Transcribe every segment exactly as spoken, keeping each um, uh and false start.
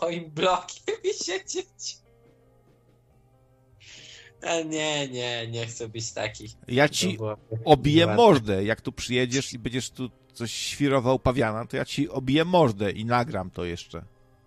swoim blokiem i siedzieć. A nie, nie, nie chcę być taki. Ja ci obiję mordę. Jak tu przyjedziesz i będziesz tu coś świrował pawiana, to ja ci obiję mordę i nagram to jeszcze.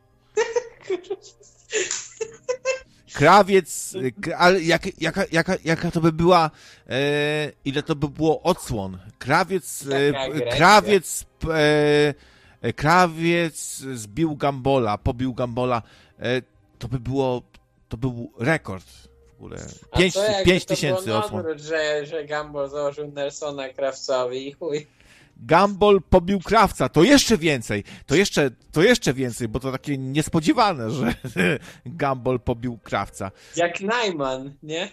Krawiec, ale jak, jaka, jaka, jaka to by była, e, ile to by było odsłon? Krawiec, e, krawiec, e, krawiec zbił Gambola, pobił Gambola, e, to by było, to był rekord w ogóle. Pięć, pięć tysięcy odsłon. Że, że Gumball założył Nelsona Krawcowi i chuj. Gumball pobił Krawca, to jeszcze więcej, to jeszcze, to jeszcze więcej, bo to takie niespodziewane, że Gumball pobił Krawca. Jak Najman, nie?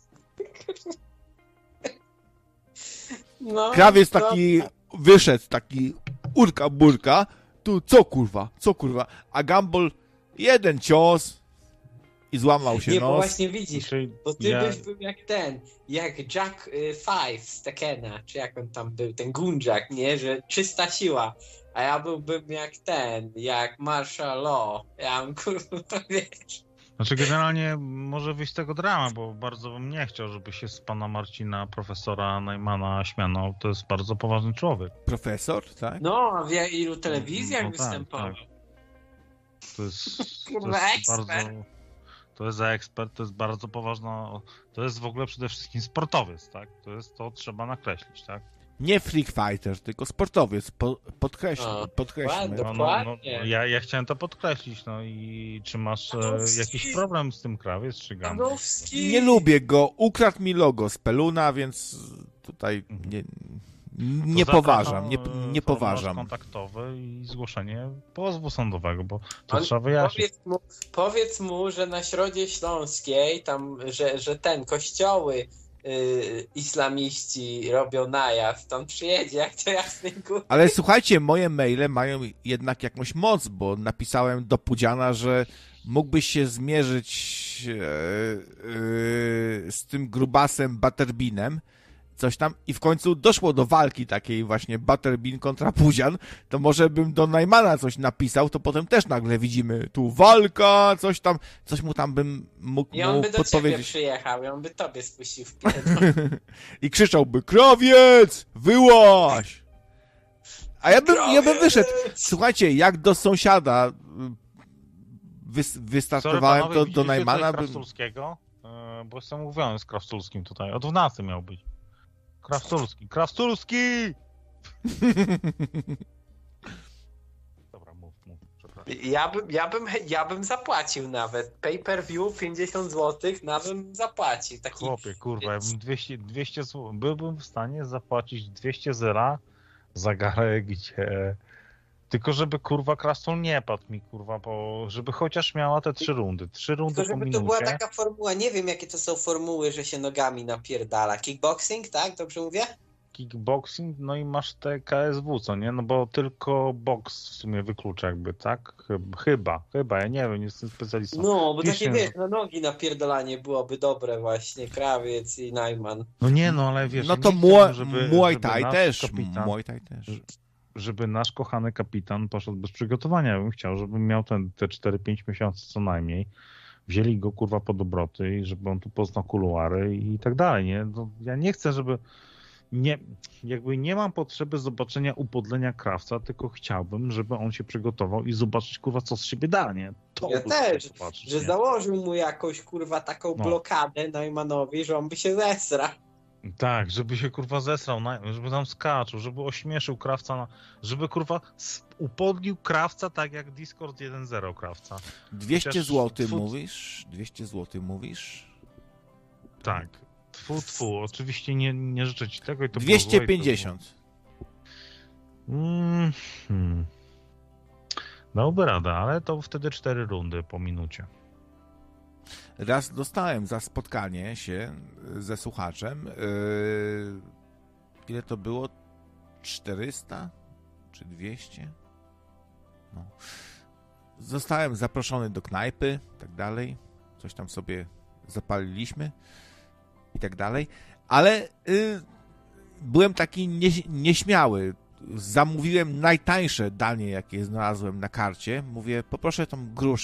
No, Krawiec taki no. wyszedł, taki urka burka, tu co kurwa, co kurwa, a Gumball jeden cios i złamał się nie, nos. Nie, bo właśnie widzisz, bo ty ja... byś był jak ten, jak Jack y, Five z Tekena, czy jak on tam był, ten Gunjak, nie, że czysta siła, a ja byłbym jak ten, jak Marshall Law, ja bym kurwa, wiesz. Znaczy generalnie może wyjść z tego drama, bo bardzo bym nie chciał, żeby się z pana Marcina, profesora Najmana śmiano, to jest bardzo poważny człowiek. Profesor, tak? No, a w ilu telewizjach no, tak, występował. Tak. To jest, kurwa, to jest ekspert. bardzo... To jest za ekspert, to jest bardzo poważna, to jest w ogóle przede wszystkim sportowiec, tak? To jest, to trzeba nakreślić, tak? Nie freak fighter, tylko sportowiec, po, podkreśl, podkreślmy. No, no, no, ja, ja chciałem to podkreślić, no i czy masz e, jakiś problem z tym Krawiec, czy Gumball? Nie lubię go, ukradł mi logo z Peluna, więc tutaj nie, nie poważam, nie, nie poważam. Kontaktowy i zgłoszenie pozwu sądowego, bo to On, trzeba wyjaśnić. Powiedz mu, powiedz mu, że na Środzie Śląskiej, tam, że, że ten, kościoły yy, islamiści robią najazd, on przyjedzie, jak to jasny góry. Ale słuchajcie, moje maile mają jednak jakąś moc, bo napisałem do Pudziana, że mógłbyś się zmierzyć yy, yy, z tym grubasem Butterbinem, coś tam i w końcu doszło do walki takiej właśnie Butterbean kontra Pudzian, to może bym do Najmana coś napisał, to potem też nagle widzimy tu walka, coś tam, coś mu tam bym mógł I on by do podpowiedzieć. ciebie przyjechał i on by tobie spuścił w pierdol. I krzyczałby, Krawiec, wyłaź! A ja bym, ja bym wyszedł. Słuchajcie, jak do sąsiada wys, wystartowałem Sorry, panowie, to do Najmana. Bym... Krawculskiego? Bo jestem mówiony z Krawculskim tutaj. O dwunastej miał być. Krawculski. Krawculski! Dobra, mów, mów. Ja bym, ja, bym, ja bym zapłacił nawet. Pay per view pięćdziesiąt złotych, nawet bym zapłacił. Taki... Chłopie, kurwa, ja bym dwieście, dwieście złotych, byłbym w stanie zapłacić dwieście zera za galę, gdzie... Tylko żeby, kurwa, Krasnol nie padł mi, kurwa, bo żeby chociaż miała te trzy rundy. Trzy rundy Tylko po żeby minucie. to była taka formuła, nie wiem jakie to są formuły, że się nogami napierdala. Kickboxing, tak? Dobrze mówię? Kickboxing, no i masz te K S W, co nie? No bo tylko boks w sumie wyklucza jakby, tak? Chyba, chyba, ja nie wiem, nie jestem specjalistą. No, bo Piszę, takie, wiesz, na nogi napierdalanie byłoby dobre właśnie, Krawiec i Najman. No nie, no ale wiesz... No to nie Muay, chcę, żeby, Muay Thai żeby też, kapitan, Muay Thai też. Żeby nasz kochany kapitan poszedł bez przygotowania. Ja bym chciał, żeby miał ten, te cztery pięć miesięcy co najmniej. Wzięli go, kurwa, pod obroty i żeby on tu poznał kuluary i tak dalej, nie? No, ja nie chcę, żeby... Nie, jakby nie mam potrzeby zobaczenia upodlenia Krawca, tylko chciałbym, żeby on się przygotował i zobaczyć, kurwa, co z siebie da, nie? To ja też, zobaczyć, że nie? założył mu jakąś, kurwa, taką No. blokadę Najmanowi, że on by się zesrał. Tak, żeby się, kurwa, zesrał, żeby tam skaczył, żeby ośmieszył Krawca, na, żeby, kurwa, upodlił Krawca tak jak Discord jeden zero Krawca. dwieście złotych mówisz? dwieście złotych mówisz? Tak. Tfu, tfu. Oczywiście nie, nie życzę ci tego. I to dwieście pięćdziesiąt. Mm, hmm. Dałby radę, ale to wtedy cztery rundy po minucie. Raz dostałem za spotkanie się ze słuchaczem. Yy, ile to było? czterysta? Czy dwieście? No. Zostałem zaproszony do knajpy, tak dalej. Coś tam sobie zapaliliśmy i tak dalej. Ale yy, byłem taki nie, nieśmiały. Zamówiłem najtańsze danie, jakie znalazłem na karcie. Mówię, poproszę tą gruszkę.